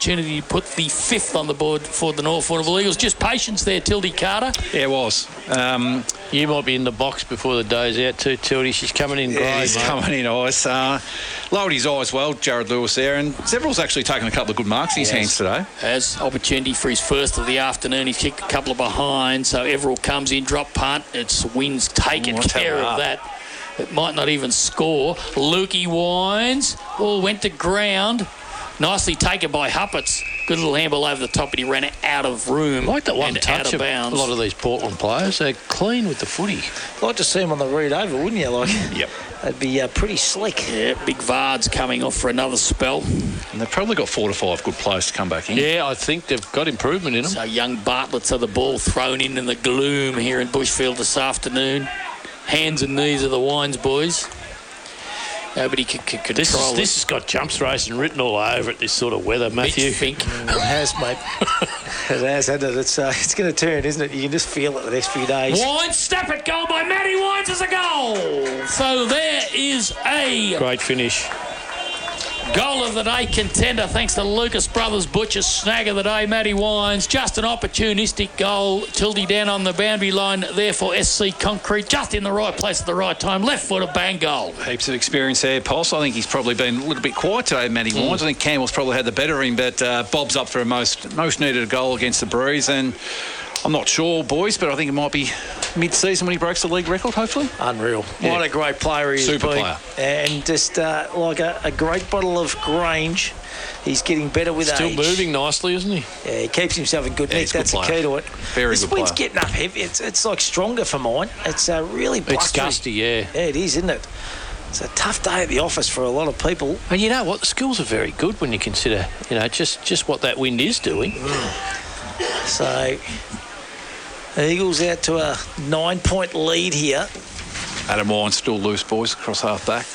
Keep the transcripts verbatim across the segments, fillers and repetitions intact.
opportunity to put the fifth on the board for the North Warrnambool Eagles. Just patience there, Tildy Carter. Yeah, it was. Um, you might be in the box before the day's out too, Tildy. She's coming in yeah, grey, he's mate. coming in ice. Uh, lowered his eyes well, Jared Lewis there, and several's actually taken a couple of good marks in his hands today. Has opportunity for his first of the afternoon. He's kicked a couple of behind, so Everall comes in, drop punt. It's Wins taking Oh, care of that. It might not even score. Lukey Wines. Ball went to ground. Nicely taken by Huppets. Good little handball over the top, but he ran out of room. I like that one and touch out of of bounds. a lot of these Portland players. They're clean with the footy. Like to see him on the read over, wouldn't you? Like, Yep. That'd be uh, pretty slick. Yeah, Big Vard's coming off for another spell. And they've probably got four to five good players to come back in. Yeah, I think they've got improvement in them. So young Bartlett's had the ball thrown in in the gloom here in Bushfield this afternoon. Hands and knees of the Wines boys. Nobody can, can control This, is, it. this has got jumps racing written all over it, this sort of weather, Matthew. Mitch Fink. It has, mate. It has, hasn't it? It's, uh, it's going to turn, isn't it? You can just feel it the next few days. Wines, step it, goal by Matty Wines is a goal. So there is a Great finish. goal of the day contender, thanks to Lucas Brothers Butcher's snag of the day, Matty Wines. Just an opportunistic goal. Tildy down on the boundary line there for S C Concrete. Just in the right place at the right time. Left footer, bang goal. Heaps of experience there, Pulse. I think he's probably been a little bit quiet today, Matty mm. Wines. I think Campbell's probably had the better of him, but uh, Bob's up for a most most needed goal against the Breeze, and I'm not sure, boys, but I think it might be mid-season when he breaks the league record, hopefully. Unreal. Yeah. What a great player he is. Super been. player. And just uh, like a, a great bottle of Grange. He's getting better with Still age. moving nicely, isn't he? Yeah, he keeps himself in good Yeah, nick. he's a good That's the player. key to it. Very this good wind's player. getting up heavy. It's, it's like stronger for mine. It's uh, really blustery. It's gusty, yeah. Yeah, it is, isn't it? It's a tough day at the office for a lot of people. And you know what? The schools are very good when you consider, you know, just, just what that wind is doing. So, the Eagles out to a nine-point lead here. Adam Wines still loose, boys, across half-back.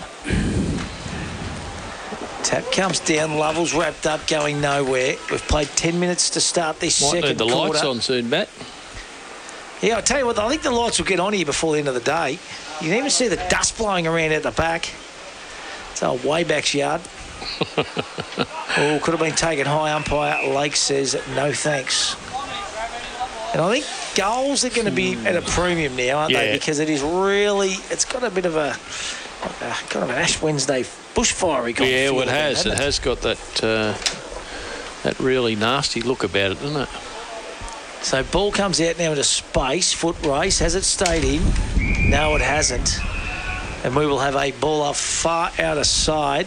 Tap comes down, Lovell's wrapped up, going nowhere. We've played ten minutes to start this Might second need the quarter. lights on soon, Matt. Yeah, I'll tell you what, I think the lights will get on here before the end of the day. You can even see the dust blowing around at the back. It's our way back's yard. Oh, could have been taken high. Umpire Lake says no thanks. And I think goals are going to be at a premium now, aren't Yeah. they? Because it is really, it's got a bit of a, uh, kind of an Ash Wednesday bushfire. Yeah, well, it has. It has got that uh, that really nasty look about it, doesn't it? So ball comes out now into space, foot race. Has it stayed in? No, it hasn't. And we will have a ball off far out of side.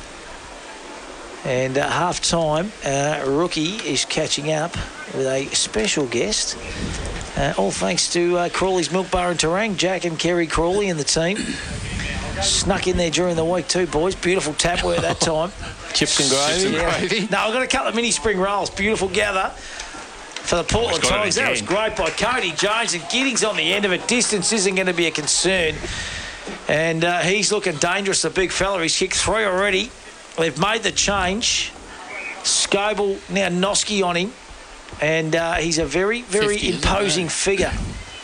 And uh, half time, uh, Rookie is catching up with a special guest. Uh, all thanks to uh, Crawley's Milk Bar and Terang, Jack and Kerry Crawley and the team. Snuck in there during the week too, boys. Beautiful tapware that time. Chips and gravy. Yeah. Gravy. No, I've got a couple of mini spring rolls. Beautiful gather for the Portland Oh, got it Tigers. That was again. great by Cody Jones, and Giddings on the end of it. Distance isn't going to be a concern. And uh, he's looking dangerous, the big fella. He's kicked three already. They've made the change. Scoble now Noski on him. And uh, he's a very, very fifty, isn't imposing it? figure.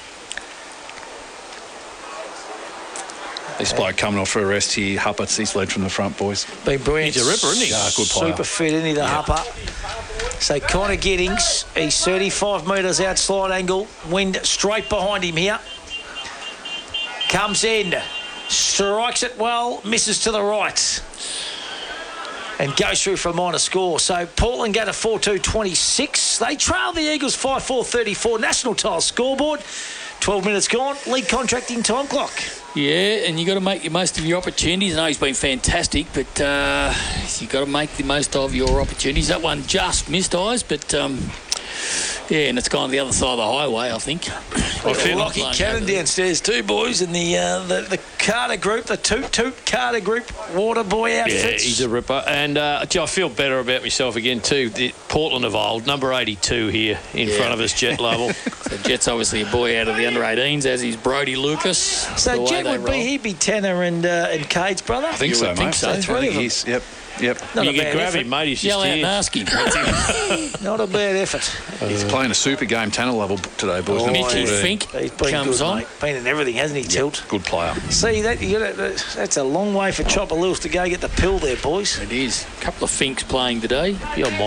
This bloke coming off for a rest here, Huppets, he's led from the front, boys. Been brilliant. He's a ripper, isn't he? Yeah, good player. Super fit, isn't he, the Hupper? So Connor Giddings, he's thirty-five metres out slide angle. Wind straight behind him here. Comes in, strikes it well, misses to the right. And goes through for a minor score. So Portland go to four two twenty-six. They trail the Eagles five four thirty-four. National Tile scoreboard. twelve minutes gone. League contracting time clock. Yeah, and you got to make the most of your opportunities. I know he's been fantastic, but uh, you got to make the most of your opportunities. That one just missed eyes, but um, yeah, and it's gone to the other side of the highway, I think. I feel Lockie Cannon downstairs too, boys, in the uh, the, the Carter Group, the Toot Toot Carter Group water boy outfits. Yeah, he's a ripper. And uh, gee, I feel better about myself again too. The Portland of old, number eighty-two here in Yeah. front of us, Jet Lovell. So Jet's obviously a boy out of the under eighteens, as is Brody Lucas. So the way Jet they would be, roll. he'd be Tanner and uh, and Cade's brother. I think You so, would mate. think so. I Three of them. he's, yep, yep. Not you a can bad grab effort. him, mate. He's Yell just out here. Nasky. Not a bad effort. He's playing a super game, Tanner level today, boys. Oh, Number Mitchy fourteen. Fink He's been comes good, on. mate. Been in everything, hasn't he, Tilt? Good player. See, that you got that's a long way for Chopper Lewis to go get the pill there, boys. It is. A couple of Finks playing today. Be on my